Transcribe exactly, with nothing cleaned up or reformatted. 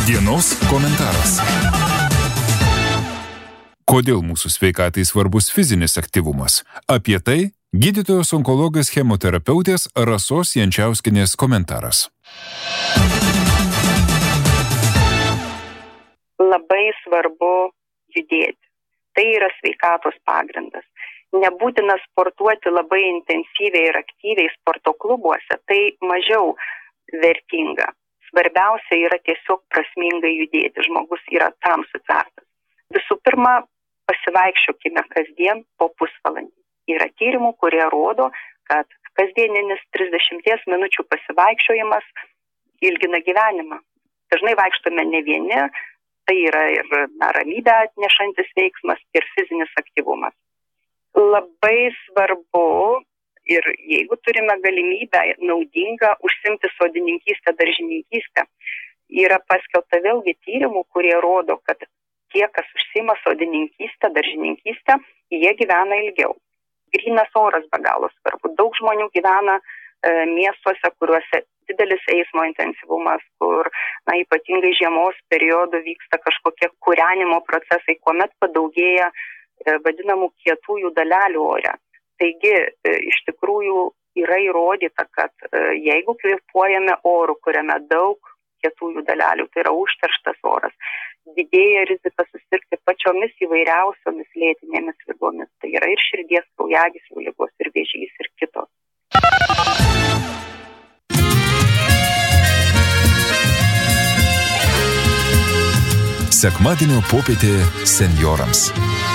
Dienos komentaras. Kodėl mūsų sveikatai svarbus fizinis aktyvumas? Apie tai gydytojos onkologės chemoterapeutės Rasos Jančiauskienės komentaras. Labai svarbu judėti. Tai yra sveikatos pagrindas. Nebūtina sportuoti labai intensyviai ir aktyviai sporto klubuose, tai mažiau vertinga. Svarbiausia yra tiesiog prasmingai judėti. Žmogus yra tam sutartas. Visų pirma, pasivaikščiokime kasdien po pusvalandį. Yra tyrimų, kurie rodo, kad kasdieninis trisdešimties minučių pasivaikščiojimas ilgina gyvenimą. Dažnai vaikštome ne vieni, tai yra ir na, ramybę atnešantis veiksmas ir fizinis aktyvumas. Labai svarbu ir jeigu turime galimybę naudingą užsimti sodininkystę, daržininkystę, yra paskelbta vėlgi tyrimų, kurie rodo, kad tie, kas užsima sodininkystę, daržininkystę, jie gyvena ilgiau. Grynas oras be galo svarbu. Daug žmonių gyvena e, miestuose, kuriuose didelis eismo intensyvumas, kur na, ypatingai žiemos periodu vyksta kažkokie kūrenimo procesai, kuomet padaugėja e, vadinamų kietųjų dalelių ore. Taigi, e, iš tikrųjų yra įrodyta, kad e, jeigu kvėpuojame oru, kuriame daug kietųjų dalelių, tai yra užterštas oras, didėja rizika susirgti pačiomis įvairiausiomis lėtinėmis ligomis. Tai yra ir širdies kraujagyslių ligos, ir vėžys, ir kitos. Sekmadienio popietė senjorams.